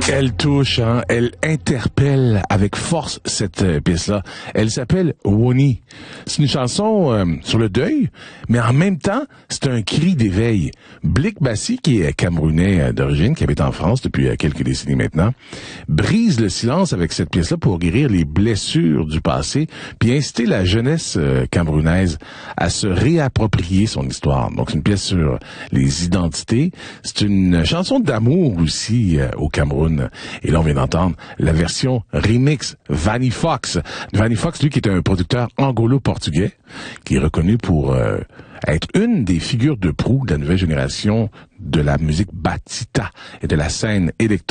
Elle touche, hein, elle interpelle avec force cette pièce-là. Elle s'appelle Woni. C'est une chanson sur le deuil, mais en même temps, c'est un cri d'éveil. Blick Bassi, qui est camerounais d'origine, qui habite en France depuis quelques décennies maintenant, brise le silence avec cette pièce-là pour guérir les blessures du passé, puis inciter la jeunesse camerounaise à se réapproprier son histoire. Donc, c'est une pièce sur les identités. C'est une chanson d'amour aussi au Cameroun. Et là, on vient d'entendre la version remix Vanny Fox. Vanny Fox, lui, qui est un producteur angolo-portugais, qui est reconnu pour être une des figures de proue de la nouvelle génération de la musique batita et de la scène électronique.